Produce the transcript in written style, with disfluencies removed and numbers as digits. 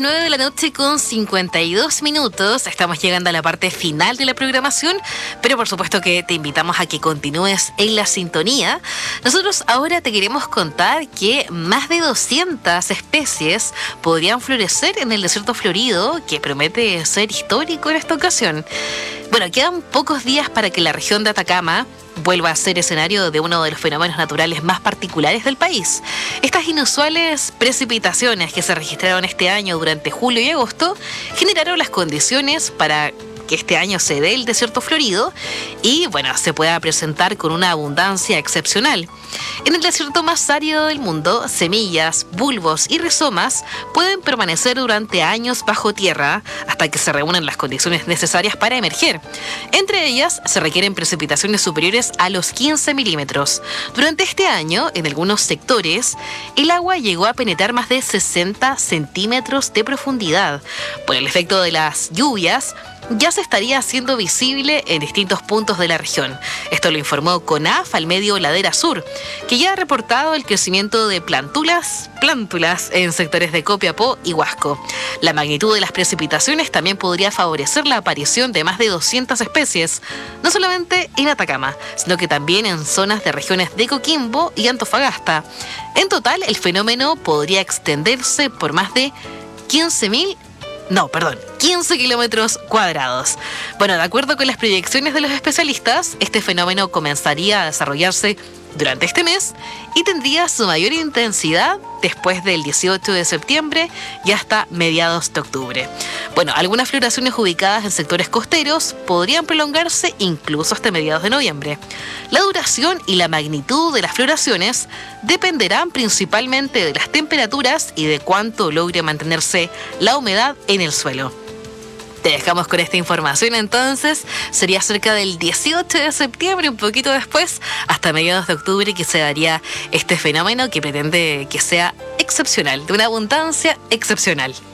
9 de la noche con 52 minutos. Estamos llegando a la parte final de la programación, pero por supuesto que te invitamos a que continúes en la sintonía. Nosotros ahora te queremos contar que más de 200 especies podrían florecer en el desierto florido, que promete ser histórico en esta ocasión. Bueno, quedan pocos días para que la región de Atacama vuelva a ser escenario de uno de los fenómenos naturales más particulares del país. Estas inusuales precipitaciones que se registraron este año durante julio y agosto generaron las condiciones para que este año se dé el desierto florido y, bueno, se pueda presentar con una abundancia excepcional. En el desierto más árido del mundo, semillas, bulbos y rizomas pueden permanecer durante años bajo tierra hasta que se reúnan las condiciones necesarias para emerger. Entre ellas, se requieren precipitaciones superiores a los 15 milímetros. Durante este año, en algunos sectores, el agua llegó a penetrar más de 60 centímetros de profundidad. Por el efecto de las lluvias, ya se estaría haciendo visible en distintos puntos de la región. Esto lo informó CONAF al medio Ladera Sur, que ya ha reportado el crecimiento de plántulas en sectores de Copiapó y Huasco. La magnitud de las precipitaciones también podría favorecer la aparición de más de 200 especies, no solamente en Atacama, sino que también en zonas de regiones de Coquimbo y Antofagasta. En total, el fenómeno podría extenderse por más de 15 kilómetros cuadrados. Bueno, de acuerdo con las proyecciones de los especialistas, este fenómeno comenzaría a desarrollarse durante este mes y tendría su mayor intensidad después del 18 de septiembre y hasta mediados de octubre. Bueno, algunas floraciones ubicadas en sectores costeros podrían prolongarse incluso hasta mediados de noviembre. La duración y la magnitud de las floraciones dependerán principalmente de las temperaturas y de cuánto logre mantenerse la humedad en el suelo. Te dejamos con esta información entonces. Sería cerca del 18 de septiembre, un poquito después, hasta mediados de octubre, que se daría este fenómeno que pretende que sea excepcional, de una abundancia excepcional.